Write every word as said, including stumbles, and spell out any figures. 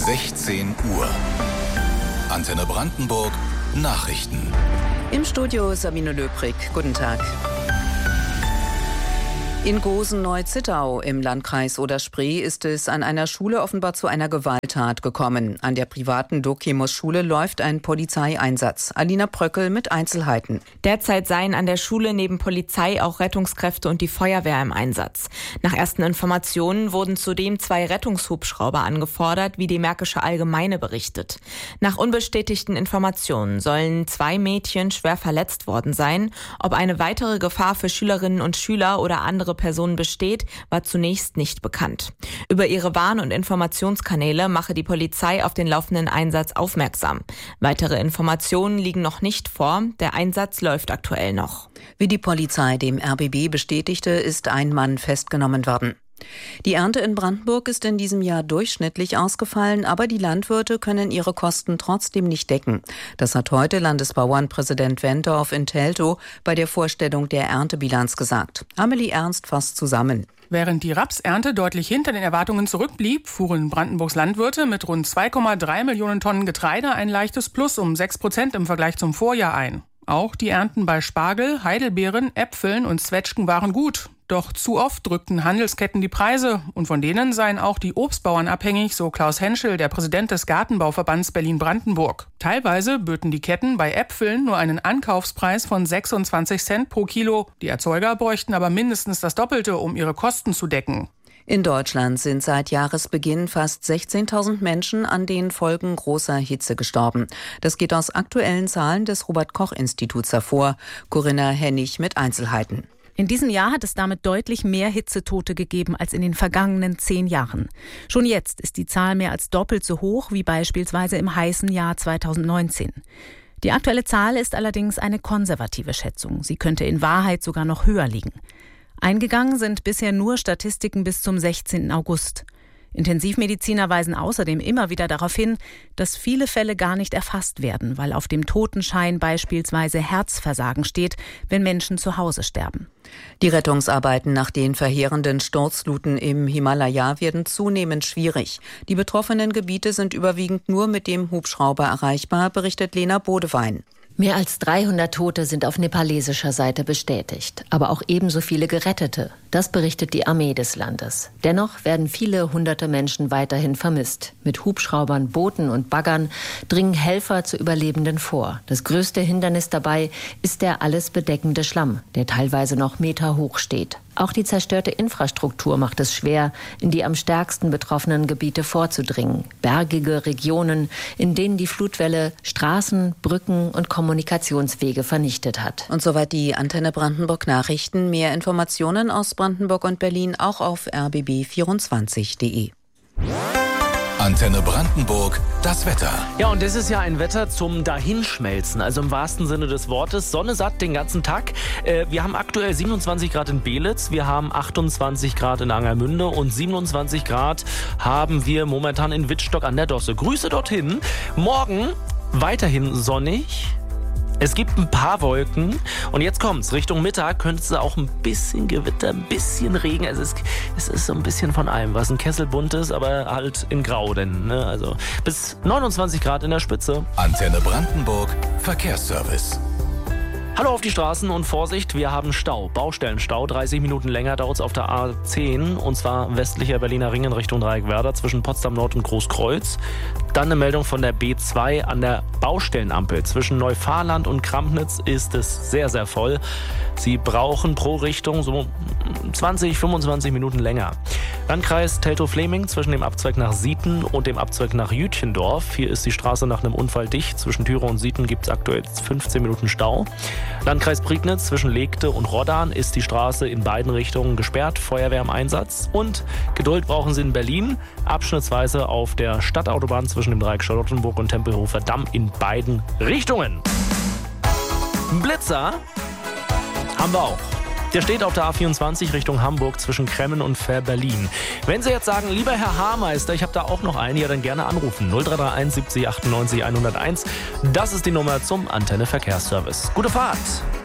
sechzehn Uhr. Antenne Brandenburg Nachrichten. Im Studio Sabine Löbrig. Guten Tag. In Gosen-Neu-Zittau im Landkreis Oder-Spree ist es an einer Schule offenbar zu einer Gewalttat gekommen. An der privaten Dokimos-Schule läuft ein Polizeieinsatz. Alina Pröckel mit Einzelheiten. Derzeit seien an der Schule neben Polizei auch Rettungskräfte und die Feuerwehr im Einsatz. Nach ersten Informationen wurden zudem zwei Rettungshubschrauber angefordert, wie die Märkische Allgemeine berichtet. Nach unbestätigten Informationen sollen zwei Mädchen schwer verletzt worden sein. Ob eine weitere Gefahr für Schülerinnen und Schüler oder andere Personen besteht, war zunächst nicht bekannt. Über ihre Warn- und Informationskanäle mache die Polizei auf den laufenden Einsatz aufmerksam. Weitere Informationen liegen noch nicht vor. Der Einsatz läuft aktuell noch. Wie die Polizei dem R B B bestätigte, ist ein Mann festgenommen worden. Die Ernte in Brandenburg ist in diesem Jahr durchschnittlich ausgefallen, aber die Landwirte können ihre Kosten trotzdem nicht decken. Das hat heute Landesbauernpräsident Wentorf in Teltow bei der Vorstellung der Erntebilanz gesagt. Amelie Ernst fasst zusammen. Während die Rapsernte deutlich hinter den Erwartungen zurückblieb, fuhren Brandenburgs Landwirte mit rund zwei Komma drei Millionen Tonnen Getreide ein leichtes Plus um sechs Prozent im Vergleich zum Vorjahr ein. Auch die Ernten bei Spargel, Heidelbeeren, Äpfeln und Zwetschgen waren gut. Doch zu oft drückten Handelsketten die Preise und von denen seien auch die Obstbauern abhängig, so Klaus Henschel, der Präsident des Gartenbauverbands Berlin-Brandenburg. Teilweise böten die Ketten bei Äpfeln nur einen Ankaufspreis von sechsundzwanzig Cent pro Kilo. Die Erzeuger bräuchten aber mindestens das Doppelte, um ihre Kosten zu decken. In Deutschland sind seit Jahresbeginn fast sechzehntausend Menschen an den Folgen großer Hitze gestorben. Das geht aus aktuellen Zahlen des Robert-Koch-Instituts hervor. Corinna Hennig mit Einzelheiten. In diesem Jahr hat es damit deutlich mehr Hitzetote gegeben als in den vergangenen zehn Jahren. Schon jetzt ist die Zahl mehr als doppelt so hoch wie beispielsweise im heißen Jahr zweitausendneunzehn. Die aktuelle Zahl ist allerdings eine konservative Schätzung. Sie könnte in Wahrheit sogar noch höher liegen. Eingegangen sind bisher nur Statistiken bis zum sechzehnten August. Intensivmediziner weisen außerdem immer wieder darauf hin, dass viele Fälle gar nicht erfasst werden, weil auf dem Totenschein beispielsweise Herzversagen steht, wenn Menschen zu Hause sterben. Die Rettungsarbeiten nach den verheerenden Sturzfluten im Himalaya werden zunehmend schwierig. Die betroffenen Gebiete sind überwiegend nur mit dem Hubschrauber erreichbar, berichtet Lena Bodewein. Mehr als dreihundert Tote sind auf nepalesischer Seite bestätigt, aber auch ebenso viele Gerettete. Das berichtet die Armee des Landes. Dennoch werden viele hunderte Menschen weiterhin vermisst. Mit Hubschraubern, Booten und Baggern dringen Helfer zu Überlebenden vor. Das größte Hindernis dabei ist der alles bedeckende Schlamm, der teilweise noch Meter hoch steht. Auch die zerstörte Infrastruktur macht es schwer, in die am stärksten betroffenen Gebiete vorzudringen. Bergige Regionen, in denen die Flutwelle Straßen, Brücken und Kommunikationswege vernichtet hat. Und soweit die Antenne Brandenburg Nachrichten. Mehr Informationen aus Brandenburg und Berlin auch auf r b b vierundzwanzig punkt de. Antenne Brandenburg, das Wetter. Ja, und das ist ja ein Wetter zum Dahinschmelzen, also im wahrsten Sinne des Wortes. Sonne satt den ganzen Tag. Äh, wir haben aktuell siebenundzwanzig Grad in Belitz, wir haben achtundzwanzig Grad in Angermünde und siebenundzwanzig Grad haben wir momentan in Wittstock an der Dosse. Grüße dorthin. Morgen weiterhin sonnig. Es gibt ein paar Wolken und jetzt kommt's. Richtung Mittag könnte es auch ein bisschen Gewitter, ein bisschen Regen. Es ist, es ist so ein bisschen von allem, was ein Kessel bunt ist, aber halt in Grau denn. Ne? Also bis neunundzwanzig Grad in der Spitze. Antenne Brandenburg, Verkehrsservice. Hallo auf die Straßen und Vorsicht, wir haben Stau, Baustellenstau. dreißig Minuten länger dauert es auf der A zehn und zwar westlicher Berliner Ring in Richtung Dreieckwerder zwischen Potsdam Nord und Großkreuz. Dann eine Meldung von der B zwei an der Baustellenampel. Zwischen Neufahrland und Krampnitz ist es sehr, sehr voll. Sie brauchen pro Richtung so zwanzig, fünfundzwanzig Minuten länger. Landkreis Teltow-Fleming zwischen dem Abzweig nach Sieten und dem Abzweig nach Jütchendorf. Hier ist die Straße nach einem Unfall dicht. Zwischen Thüre und Sieten gibt es aktuell fünfzehn Minuten Stau. Landkreis Prignitz zwischen Legte und Roddan ist die Straße in beiden Richtungen gesperrt. Feuerwehr im Einsatz. Und Geduld brauchen Sie in Berlin. Abschnittsweise auf der Stadtautobahn zwischen dem Dreieck Charlottenburg und Tempelhofer Damm in beiden Richtungen. Blitzer haben wir auch. Der steht auf der A vierundzwanzig Richtung Hamburg zwischen Kremmen und Ver-Berlin. Wenn Sie jetzt sagen, lieber Herr Haarmeister, ich habe da auch noch einen, ja dann gerne anrufen. null drei drei eins siebzig achtundneunzig hunderteins. Das ist die Nummer zum Antenne Verkehrsservice. Gute Fahrt!